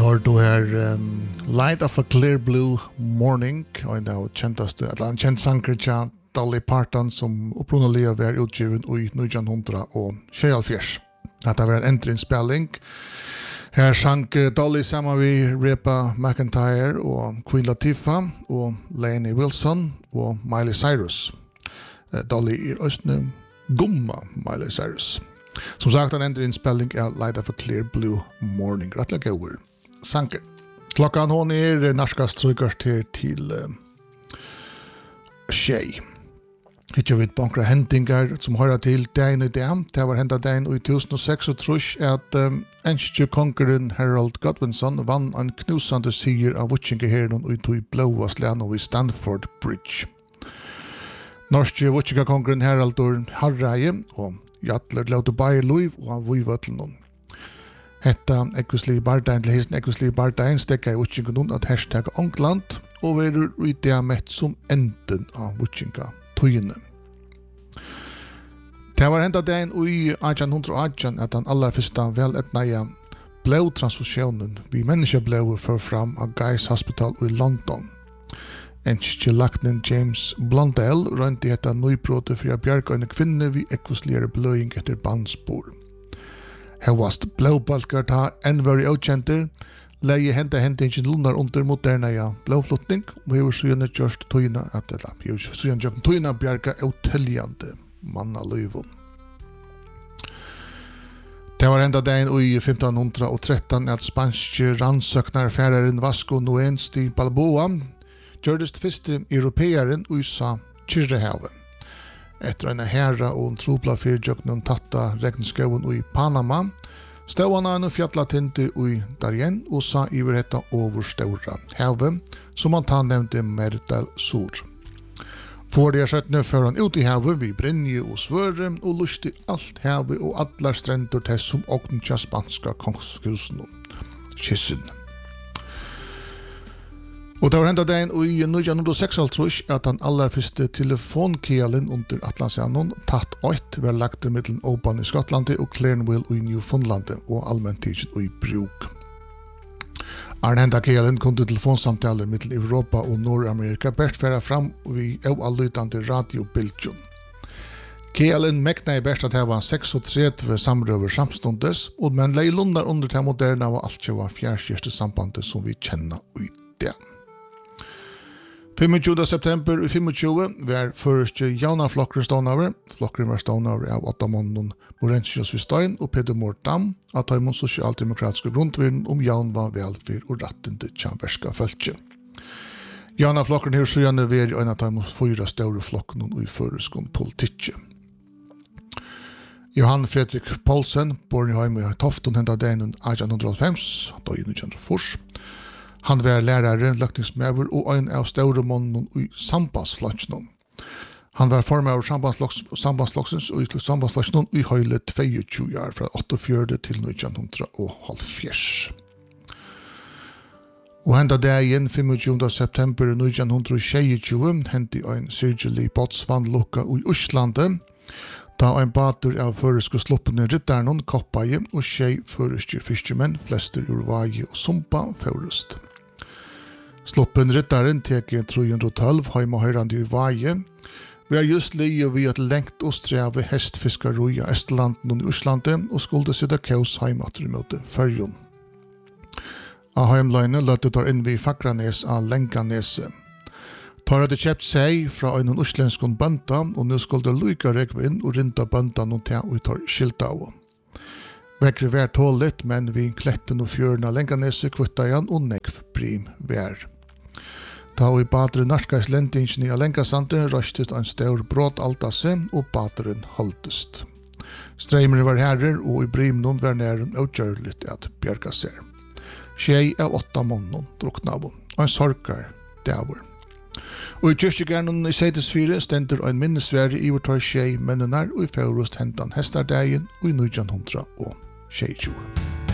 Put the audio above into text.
Tar du her Light of a Clear Blue Morning, og en av kjentaste, eller en kjent sanger til Dolly Parton, som opprinnelig var utgiven i 1976. Dette var en endringsspilling. Her sang Dolly sammen med Reba McEntire og Queen Latifah og Lainey Wilson og Miley Cyrus. Dolly østene gomma Miley Cyrus. Som sagt, en endringsspilling Light of a Clear Blue Morning. Rettelig gøyver sanger. Klokkan hon narskast trykast her til tjej. Hittar vi bankra hentingar som hører til dagen i dag. Det var hentet dagen i 2006 og trus at enskje kongeren Harold Godwinson vann en knusande siger av Wutchinga-herren og tog blåa slano i Stanford Bridge. Norske Wutchinga-kongeren Harald Harreie og Jatler Lauter Bayer-Luiv og av Vujvøtlen. Hetta ekvisli bardagen til hesen ekvisli bardagen stekka i Wutchinga at hashtag Ongland og verur i det mett som enden av Wutchinga-tøyene. Det var hentet dagen i 1818 at den aller første veletneie blodtransfusjonen vi menneskeblod fører fram av Guy's Hospital i London. Enskje laknen James Blundell rønt i etta nøybrådet for å bjerke en kvinne vi ekvisligere bløying etter bandspor. Her var blodbalkar ta enn var i avkjenter, leie hentingen lunar under moderna blodflotning, og hever suyane gjørst tøyna at tøyna bjerka uteljande mannaløyvun. Det var enda dagen i 1513 at spanske rannsøknar færeren Vasco Nuens de Balboa gjørdest første europeeren USA Kyrrehavet. Etter en herra og en trobla fyrtjøknen tatta regnskauen i Panama, stod han en fjallatinte i Darien og sa iverhetta over stora havet, som han ta nevnte Mer del Sur. For det skjøttene før han ut i havet, vi brenje og svøre, og lusti alt havet og allar strendur til som åknen tja spanska kongshusen og kyssen. Og det var hentet dagen i 1906 at den aller første telefonkjelen under Atlantianen tatt 8 var lagt til middelen Oban i Skottlandet og Clarnwell i Newfoundlandet og allmenntidsen i bruk. Arne hentet kjelen kunne telefonsamtaler middelen Europa og Nord-Amerika bært færa fram vi allutande radiobildsjon. Kjelen mekna i bært at det var 36 samrøver samstundes, men leilundar under det moderne var alt var fjærskjørste sambandet som vi kjenner i det. 25. september i 25 var første jaunaflokker ståndover. Flokkeren var ståndover av 8 måneden Morentius Vistein og Peder Mordam at ta imot sosialdemokratiske grundvirden jaunva velfyr og rettende tjamverska følge. Jaunaflokkeren her søgjende var en av ta imot 4 større flokkene i føreskånd politikk. Johan Fredrik Poulsen, Bornheim i Tofton, hentet dagen 1895, da i 1904. Han var lærere, løkningsmøver og en av større måneden i sambandsflokksjonen. Han var formøver sambandsflokksjonen og i sambandsflokksjonen i høyle 22 år, fra 48 til 1970. Og hentet dagen 25. september 1922 hentet en syrgelig båtsvannlukka i Østlandet, da en bater av føreske sloppene ritteren koppaie og tjei føreske fiskemenn, flester ur Vaje og Sumpa, førest. Sloppen rittaren teker 312 heima høyrande i Vaje. Vi har just lige vi et lengt og streve hestfiskaroi av Estelanden og i Østlandet og skulle sitte kaos heimater imot Førjon. Av heimløyne løtte tar inn vi Fakranes av Lenganese. Tar hadde kjøpt seg fra en østlenskon bønta, og nå skulle det lykke rekve inn og rinta bønta noen til og tar skilt av. Vekkere vær tålet, men vi kletten og fjørene av Lenganese kvutta igjen og nekv prim vær. Da vi badre narskais lendingen i Alengasande røstet en stor brått altase og badren holdest. Streimeren var herrer og i brimnon var næren utgjørligt at bjerga seg. Tjei av 8 måneder drukna av og en sorgar dæver. Og i kyrkjegærnen i Seidesfire stender en minnesvære i vårt tjei mennenar og i faurost hentan hestardegjen og i 1922.